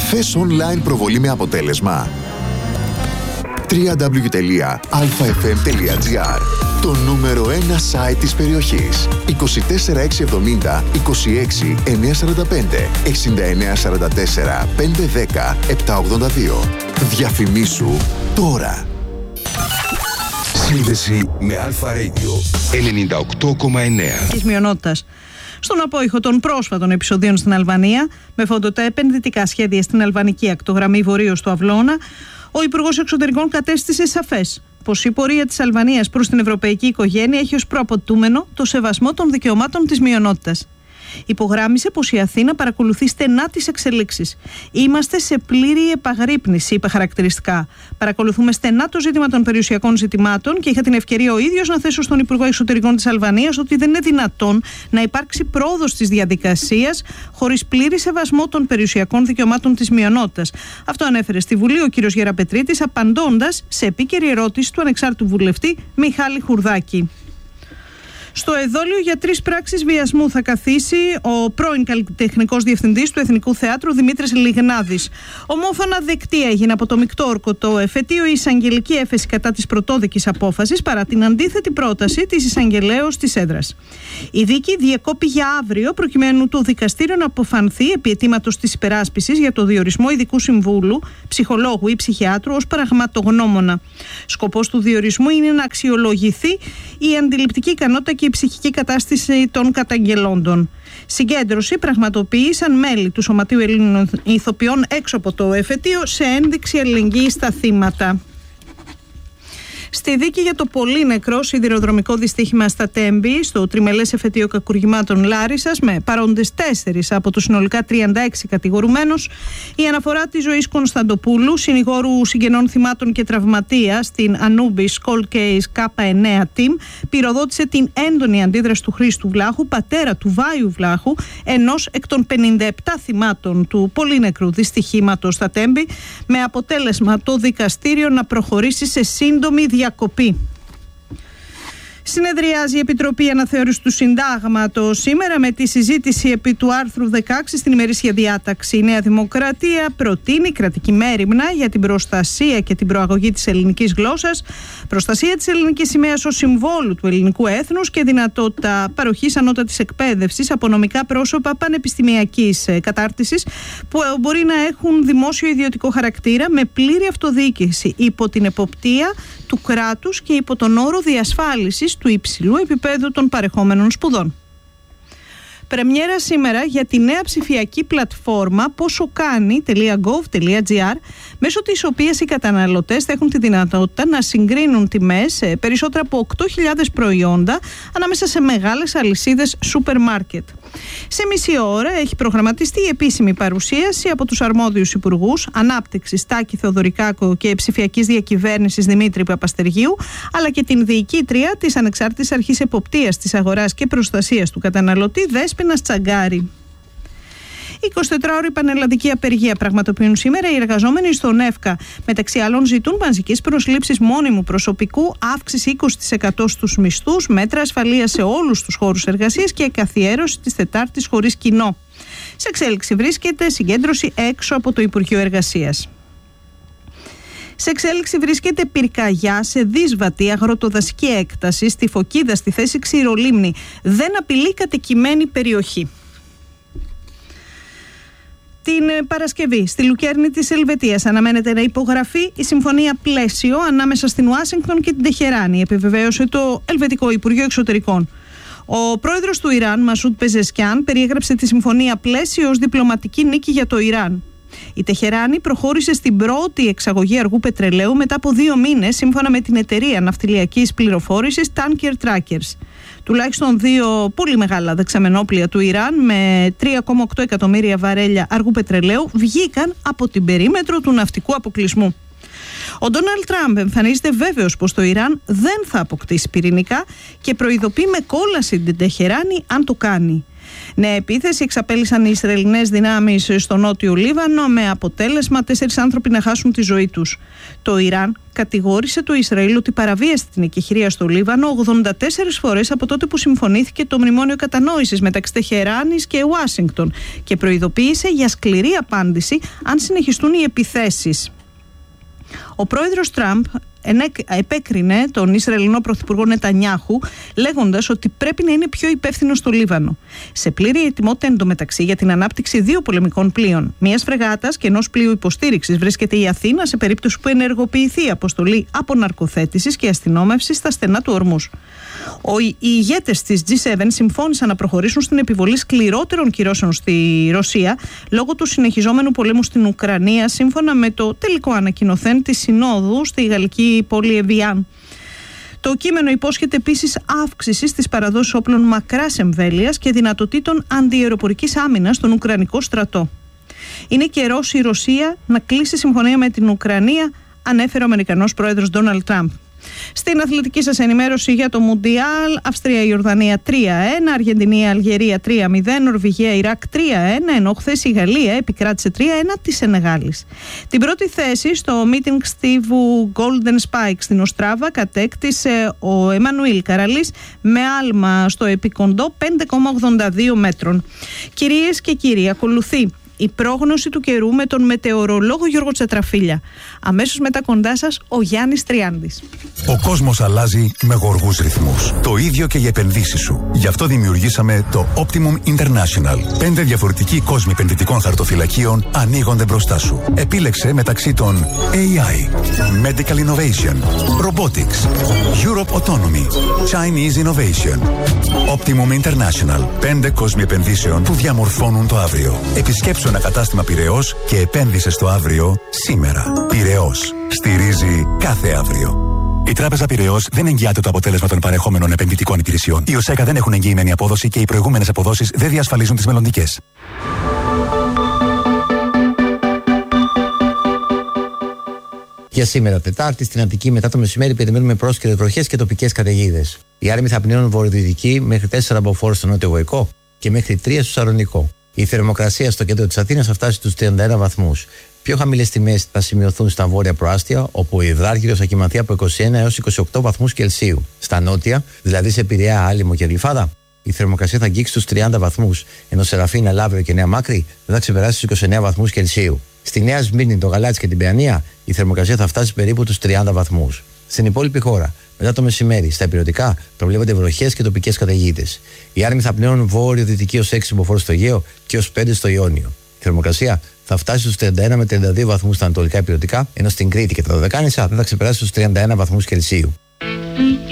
Θες online προβολή με αποτέλεσμα? www.alfafm.gr, το νούμερο 1 site της περιοχής. 24670 26 945 6944 510 782. Διαφημίσου τώρα. Σύνδεση με Αλφα Radio 98,9 της μειονότητας. Στον απόϊχο των πρόσφατων επεισοδίων στην Αλβανία, με φόντο τα επενδυτικά σχέδια στην αλβανική ακτογραμμή βορείως του Αυλώνα, ο Υπουργός Εξωτερικών κατέστησε σαφές πως η πορεία της Αλβανίας προς την ευρωπαϊκή οικογένεια έχει ως προαπαιτούμενο το σεβασμό των δικαιωμάτων της μειονότητας. Υπογράμμισε πως η Αθήνα παρακολουθεί στενά τις εξελίξεις. Είμαστε σε πλήρη επαγρύπνηση, είπε χαρακτηριστικά. Παρακολουθούμε στενά το ζήτημα των περιουσιακών ζητημάτων και είχα την ευκαιρία ο ίδιος να θέσω στον Υπουργό Εξωτερικών της Αλβανίας ότι δεν είναι δυνατόν να υπάρξει πρόοδος της διαδικασίας χωρίς πλήρη σεβασμό των περιουσιακών δικαιωμάτων της μειονότητας. Αυτό ανέφερε στη Βουλή ο κ. Γεραπετρίτης, απαντώντας σε επίκαιρη ερώτηση του ανεξάρτητου βουλευτή Μιχάλη Χουρδάκη. Στο εδόλιο για 3 πράξεις βιασμού θα καθίσει ο πρώην καλλιτεχνικός διευθυντής του Εθνικού Θεάτρου Δημήτρης Λιγνάδης. Ομόφωνα δεκτή έγινε από το μεικτό ορκωτό εφετείο η εισαγγελική έφεση κατά της πρωτόδικης απόφασης παρά την αντίθετη πρόταση της εισαγγελέως της έδρας. Η δίκη διεκόπη για αύριο προκειμένου το δικαστήριο να αποφανθεί επί αιτήματος της υπεράσπισης για το διορισμό ειδικού συμβούλου, ψυχολόγου ή ψυχιάτρου ως πραγματογνώμονα. Σκοπός του διορισμού είναι να αξιολογηθεί η αντιληπτική ικανότητα και η ψυχική κατάσταση των καταγγελόντων. Συγκέντρωση πραγματοποίησαν μέλη του Σωματείου Ελλήνων Ηθοποιών έξω από το εφετείο σε ένδειξη αλληλεγγύης στα θύματα. Στη δίκη για το πολύ νεκρό σιδηροδρομικό δυστύχημα στα Τέμπη, στο τριμελές εφετείο κακουργημάτων Λάρισσας, με παρόντες 4 από τους συνολικά 36 κατηγορουμένους, η αναφορά της ζωής Κωνσταντοπούλου, συνηγόρου συγγενών θυμάτων και τραυματία στην Anubis Cold Case K9 Team, πυροδότησε την έντονη αντίδραση του Χρήστου Βλάχου, πατέρα του Βάιου Βλάχου, ενός εκ των 57 θυμάτων του πολύ νεκρού δυστυχήματος στα Τέμπη, με αποτέλεσμα το δικαστήριο να προχωρήσει σε σύντομη διακοπή. Συνεδριάζει η Επιτροπή Αναθεώρησης του Συντάγματος σήμερα με τη συζήτηση επί του άρθρου 16 στην ημερήσια διάταξη. Η Νέα Δημοκρατία προτείνει κρατική μέριμνα για την προστασία και την προαγωγή της ελληνικής γλώσσας, προστασία της ελληνικής σημαίας ως συμβόλου του ελληνικού έθνους και δυνατότητα παροχής ανώτατης εκπαίδευσης από νομικά πρόσωπα πανεπιστημιακής κατάρτισης που μπορεί να έχουν δημόσιο ιδιωτικό χαρακτήρα με πλήρη αυτοδιοίκηση υπό την εποπτεία του κράτους και υπό τον όρο διασφάλισης του υψηλού επίπεδου των παρεχόμενων σπουδών. Πρεμιέρα σήμερα για τη νέα ψηφιακή πλατφόρμα posokani.gov.gr, μέσω της οποίας οι καταναλωτές θα έχουν τη δυνατότητα να συγκρίνουν τιμές σε περισσότερα από 8.000 προϊόντα ανάμεσα σε μεγάλες αλυσίδες σούπερ μάρκετ. Σε μισή ώρα έχει προγραμματιστεί η επίσημη παρουσίαση από τους αρμόδιους υπουργούς Ανάπτυξης Τάκη Θεοδωρικάκο και Ψηφιακής Διακυβέρνησης Δημήτρη Παπαστεριού, αλλά και την διοικήτρια της Ανεξάρτητης Αρχής Εποπτείας της Αγοράς και Προστασίας του Καταναλωτή Δέσποινα Τσαγκάρη. 24ωρη πανελλαδική απεργία πραγματοποιούν σήμερα οι εργαζόμενοι στον ΕΦΚΑ. Μεταξύ άλλων, ζητούν μαζικής προσλήψης μόνιμου προσωπικού, αύξηση 20% στους μισθούς, μέτρα ασφαλείας σε όλους τους χώρους εργασίας και καθιέρωση της Τετάρτης χωρίς κοινό. Σε εξέλιξη βρίσκεται συγκέντρωση έξω από το Υπουργείο Εργασίας. Σε εξέλιξη βρίσκεται πυρκαγιά σε δύσβατη αγροτοδασική έκταση στη Φωκίδα στη θέση Ξηρολίμνη. Δεν απειλεί κατοικημένη περιοχή. Την Παρασκευή στη Λουκέρνη της Ελβετίας αναμένεται να υπογραφεί η συμφωνία πλαίσιο ανάμεσα στην Ουάσιγκτον και την Τεχεράνη, επιβεβαίωσε το Ελβετικό Υπουργείο Εξωτερικών. Ο πρόεδρος του Ιράν, Μασούντ Πεζεσκιάν, περιέγραψε τη συμφωνία πλαίσιο ως διπλωματική νίκη για το Ιράν. Η Τεχεράνη προχώρησε στην πρώτη εξαγωγή αργού πετρελαίου μετά από 2 μήνες, σύμφωνα με την εταιρεία ναυτιλιακής πληροφόρησης Tanker Trackers. Τουλάχιστον 2 πολύ μεγάλα δεξαμενόπλια του Ιράν με 3,8 εκατομμύρια βαρέλια αργού πετρελαίου βγήκαν από την περίμετρο του ναυτικού αποκλεισμού. Ο Ντόναλντ Τραμπ εμφανίζεται βέβαιος πως το Ιράν δεν θα αποκτήσει πυρηνικά και προειδοποιεί με κόλαση την Τεχεράνη αν το κάνει. Νέα επίθεση εξαπέλυσαν οι Ισραηλινές δυνάμεις στο νότιο Λίβανο, με αποτέλεσμα 4 άνθρωποι να χάσουν τη ζωή τους. Το Ιράν κατηγόρησε το Ισραήλ ότι παραβίασε την εκεχηρία στο Λίβανο 84 φορές από τότε που συμφωνήθηκε το μνημόνιο κατανόησης μεταξύ Τεχεράνης και Ουάσιγκτον και προειδοποίησε για σκληρή απάντηση αν συνεχιστούν οι επιθέσεις. Ο πρόεδρος Τραμπ επέκρινε τον Ισραηλινό πρωθυπουργό Νετανιάχου, λέγοντας ότι πρέπει να είναι πιο υπεύθυνο στο Λίβανο. Σε πλήρη ετοιμότητα εντωμεταξύ για την ανάπτυξη 2 πολεμικών πλοίων, μιας φρεγάτας και ενός πλοίου υποστήριξης, βρίσκεται η Αθήνα σε περίπτωση που ενεργοποιηθεί η αποστολή αποναρκοθέτησης και αστυνόμευσης στα στενά του Ορμούς. Οι ηγέτες της G7 συμφώνησαν να προχωρήσουν στην επιβολή σκληρότερων κυρώσεων στη Ρωσία λόγω του συνεχιζόμενου πολέμου στην Ουκρανία, σύμφωνα με το τελικό ανακοινωθέν της Συνόδου στη γαλλική πόλη Εβιάν. Το κείμενο υπόσχεται επίσης αύξηση στις παραδόσεις όπλων μακράς εμβέλειας και δυνατοτήτων αντιαεροπορικής άμυνας στον Ουκρανικό στρατό. Είναι καιρός η Ρωσία να κλείσει συμφωνία με την Ουκρανία, ανέφερε ο Αμερικανός πρόεδρος Ντόναλντ Τραμπ. Στην αθλητική σας ενημέρωση για το Μουντιάλ, Αυστρία-Ιορδανία 3-1, Αργεντινία-Αλγερία 3-0, Νορβηγία-Ιράκ 3-1, ενώ χθες η Γαλλία επικράτησε 3-1 τη Σενεγάλης. Την πρώτη θέση στο meeting στίβου Golden Spike στην Οστράβα κατέκτησε ο Εμμανουήλ Καραλής με άλμα στο επικοντό 5,82 μέτρων. Κυρίες και κύριοι, ακολουθεί η πρόγνωση του καιρού με τον μετεωρολόγο Γιώργο Τσατραφίλια. Αμέσως μετά κοντά σας ο Γιάννης Τριάντης. Ο κόσμος αλλάζει με γοργούς ρυθμούς. Το ίδιο και οι επενδύσεις σου. Γι' αυτό δημιουργήσαμε το Optimum International. 5 διαφορετικοί κόσμοι επενδυτικών χαρτοφυλακίων ανοίγονται μπροστά σου. Επίλεξε μεταξύ των AI, Medical Innovation, Robotics, Europe Autonomy, Chinese Innovation. Optimum International. 5 κόσμοι επενδύσεων που διαμορφώνουν το αύριο. Επισκέψου ένα κατάστημα Πειραιώς και επένδυσε στο αύριο σήμερα. Πειραιώς. Στηρίζει κάθε αύριο. Η Τράπεζα Πειραιώς δεν εγγυάται το αποτέλεσμα των παρεχόμενων επενδυτικών υπηρεσιών. Οι ΟΣΕΚΑ δεν έχουν εγγυημένη απόδοση και οι προηγούμενες αποδόσεις δεν διασφαλίζουν τις μελλοντικές. Για σήμερα, Τετάρτη, στην Αττική μετά το μεσημέρι περιμένουμε πρόσκαιρες βροχές και τοπικές καταιγίδες. Οι άρμοι θα πνέουν βορειοδυτική μέχρι 4 από φόρ στο νότιο-βορικό και μέχρι 3 στο Σαρονικό. Η θερμοκρασία στο κέντρο της Αθήνας θα φτάσει στους 31 βαθμούς. Πιο χαμηλές τιμές θα σημειωθούν στα βόρεια προάστια, όπου ο υδράργυρος θα κοιμαθεί από 21 έως 28 βαθμούς Κελσίου. Στα νότια, δηλαδή σε Πειραιά, Άλυμο και Γλυφάδα, η θερμοκρασία θα αγγίξει στους 30 βαθμούς, ενώ σε Ραφίνα, Λαύριο και Νέα Μάκρη δεν θα ξεπεράσει στους 29 βαθμούς Κελσίου. Στη Νέα Σμύρνη, το Γαλάτσι και την Παιανία, η θερμοκρασία θα φτάσει περίπου τους 30 βαθμούς. Στην υπόλοιπη χώρα, μετά το μεσημέρι, στα ηπειρωτικά προβλέπονται βροχές και τοπικές καταιγίδες. Οι άρμοι θα πνέουν βόρειο-δυτική ως 6 μποφόρ στο Αιγαίο και ως 5 στο Ιόνιο. Η θερμοκρασία θα φτάσει στους 31 με 32 βαθμούς στα ανατολικά ηπειρωτικά, ενώ στην Κρήτη και τα Δωδεκάνησα δεν θα ξεπεράσει στους 31 βαθμούς Κελσίου.